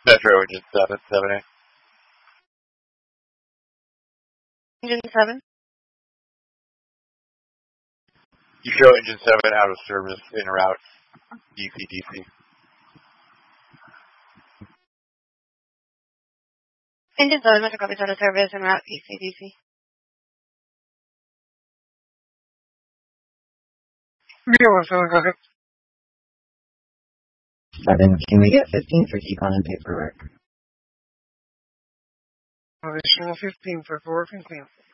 Metro engine 7, 7A. Engine 7? You show engine 7 out of service in route DC-DC. Engine 7, Metro copies out of service en route DC-DC. Yeah, so go ahead. 7, can we get 15 for Keep On and paperwork? Additional 15 for paperwork and clean.